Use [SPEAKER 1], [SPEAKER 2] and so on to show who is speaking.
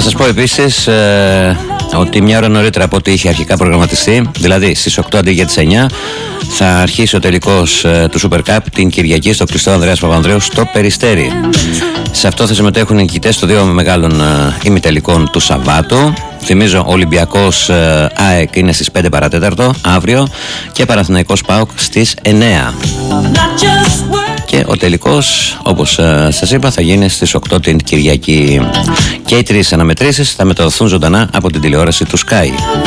[SPEAKER 1] σας πω επίσης ότι μια ώρα νωρίτερα από ό,τι είχε αρχικά προγραμματιστεί, δηλαδή στις 8 αντί για τις 9, θα αρχίσει ο τελικός του Super Cup την Κυριακή στο κλειστό Ανδρέας Παπανδρέου στο Περιστέρι. Σε αυτό θα συμμετέχουν οι νικητές των δύο μεγάλων ημιτελικών του Σαββάτου. Θυμίζω, ο Ολυμπιακός ΑΕΚ είναι στις 5 παρατέταρτο αύριο και Παναθηναϊκός ΠΑΟΚ στις 9. Και ο τελικός, όπως σας είπα, θα γίνει στις 8 την Κυριακή. Και οι τρεις αναμετρήσεις θα μεταδοθούν ζωντανά από την τηλεόραση του Sky.